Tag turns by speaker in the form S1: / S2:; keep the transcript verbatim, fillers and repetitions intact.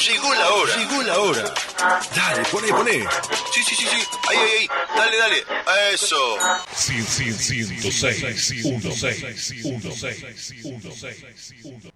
S1: Llegó la hora.
S2: Llegó la hora. Dale, poné, poné.
S1: Sí, sí, sí, sí. Ahí, ahí, ahí. Dale, dale. Eso.
S3: ciento seis, ciento seis, ciento seis, ciento seis, ciento seis, ciento seis.